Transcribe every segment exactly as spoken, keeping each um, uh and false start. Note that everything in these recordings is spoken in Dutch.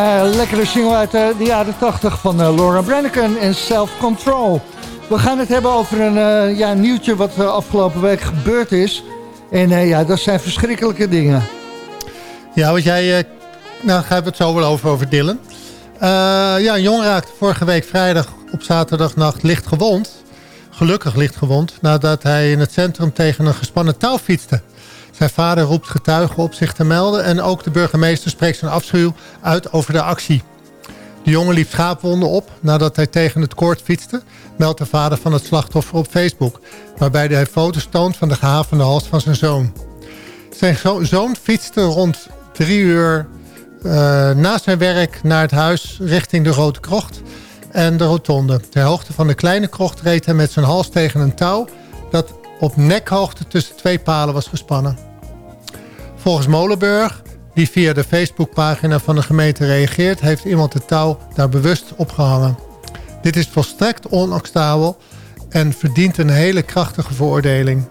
Uh, lekkere single uit uh, de jaren tachtig van uh, Laura Branigan en Self Control. We gaan het hebben over een uh, ja, nieuwtje wat uh, afgelopen week gebeurd is. En uh, ja, dat zijn verschrikkelijke dingen. Ja, wat jij... Uh, nou, gaan we het zo wel over, over Dylan. Uh, ja, een jongen raakte vorige week vrijdag op zaterdagnacht licht gewond. Gelukkig licht gewond, nadat hij in het centrum tegen een gespannen touw fietste. Zijn vader roept getuigen op zich te melden en ook de burgemeester spreekt zijn afschuw uit over de actie. De jongen liep schaapwonden op nadat hij tegen het koord fietste, meldt de vader van het slachtoffer op Facebook, waarbij hij foto's toont van de gehavende hals van zijn zoon. Zijn zo- zoon fietste rond drie uur uh, na zijn werk naar het huis richting de Rode Krocht en de rotonde. Ter hoogte van de kleine krocht reed hij met zijn hals tegen een touw dat op nekhoogte tussen twee palen was gespannen. Volgens Molenburg, die via de Facebookpagina van de gemeente reageert, heeft iemand het touw daar bewust opgehangen. Dit is volstrekt onacceptabel en verdient een hele krachtige veroordeling.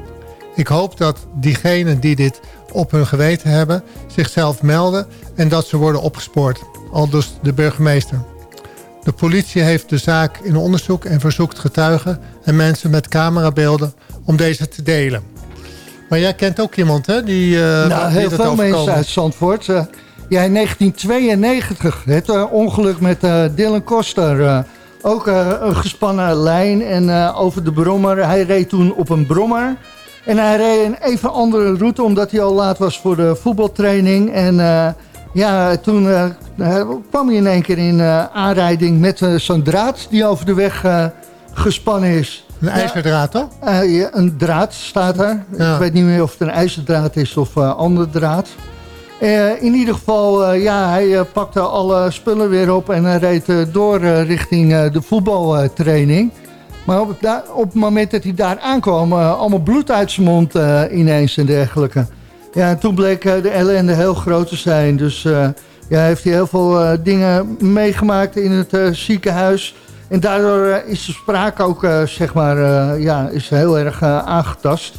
Ik hoop dat diegenen die dit op hun geweten hebben zichzelf melden en dat ze worden opgespoord, aldus de burgemeester. De politie heeft de zaak in onderzoek en verzoekt getuigen en mensen met camerabeelden om deze te delen. Maar jij kent ook iemand, hè? Die, uh, nou, die heel veel mensen uit Zandvoort. Uh, ja, in negentien tweeënnegentig, het uh, ongeluk met uh, Dylan Koster. Uh, ook uh, een gespannen lijn en uh, over de brommer. Hij reed toen op een brommer. En hij reed een even andere route, omdat hij al laat was voor de voetbaltraining. En uh, ja, toen uh, kwam hij in één keer in uh, aanrijding met uh, zo'n draad die over de weg uh, gespannen is. Een ijzerdraad, toch? Uh, ja, een draad staat er. Ja. Ik weet niet meer of het een ijzerdraad is of uh, andere draad. Uh, in ieder geval, uh, ja, hij uh, pakte alle spullen weer op en hij reed uh, door uh, richting uh, de voetbaltraining. Maar op, da- op het moment dat hij daar aankwam, uh, allemaal bloed uit zijn mond uh, ineens en dergelijke. Ja, en toen bleek uh, de ellende heel groot te zijn. Dus uh, ja, heeft hij heel veel uh, dingen meegemaakt in het uh, ziekenhuis. En daardoor uh, is de spraak ook, uh, zeg maar, uh, ja, is heel erg uh, aangetast.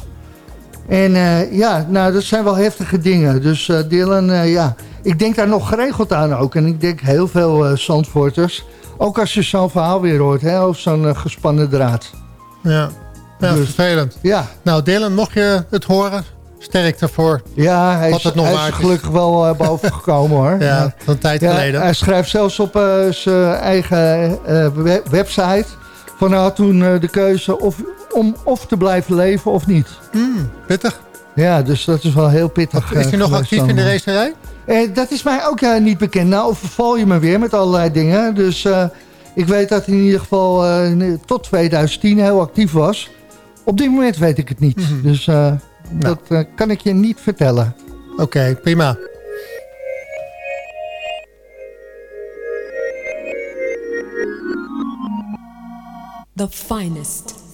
En uh, ja, nou, dat zijn wel heftige dingen. Dus uh, Dylan, uh, ja, ik denk daar nog geregeld aan ook. En ik denk heel veel uh, Zandvoorters. Ook als je zo'n verhaal weer hoort, hè, of zo'n uh, gespannen draad. Ja, ja dus, vervelend. Ja. Nou, Dylan, mocht je het horen, sterk ervoor. Ja, hij is, het nog hij is er gelukkig wel uh, boven gekomen, hoor. Ja, een tijd ja, geleden. Hij schrijft zelfs op uh, zijn eigen uh, website van nou toen uh, de keuze of, om of te blijven leven of niet. Mm, pittig. Ja, dus dat is wel heel pittig. Is hij nog actief dan in de racerij? Eh, dat is mij ook uh, niet bekend. Nou, overval je me weer met allerlei dingen. Dus uh, ik weet dat hij in ieder geval uh, tot twintig tien heel actief was. Op dit moment weet ik het niet. Mm-hmm. Dus uh, nou. dat uh, kan ik je niet vertellen. Oké, okay, prima. The finest